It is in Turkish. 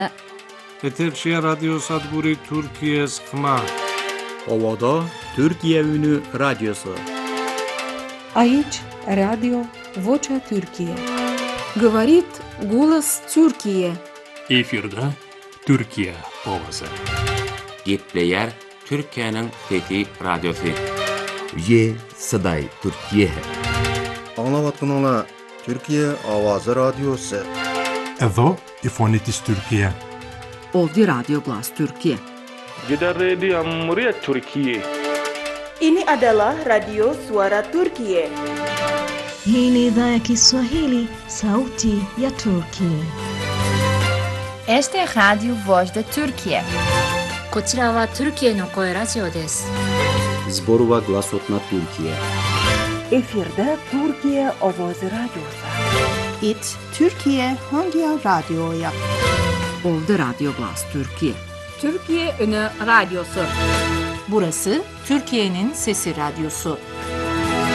Eterşehir Radyo Sadburi Türkiye sıkma. Ovada Türkiye Ünü Radyosu. Aici Radio Vocea Türkiye. Говорит голос Türkiye. Efirde Türkiye ovası. Gepleyer Türkiye'nin fethi radyosu. Ye Saday Türkiye. Anlavatqınlar Türkiye Avazı Radyosu. Evo İfonitis Türkiye. Ovdje Radio Glas Türkiye. Gidan Radio Muria Türkiye. Ini adalah Radio Suara Türkiye. Hii ni idhaa ya Kiswahili, sauti ya Turkiye. Este es Radio Voz de Türkiye. こちらはトルキエの声ラジオです。 Zborova Glasotna Türkiye. Efirde Türkiye Ovoz Radyosu. It Türkiye Hangi Radyo'ya? Ovdje Radio Glas Türkiye. Türkiye Ünü Radyosu. Burası Türkiye'nin Sesi Radyosu.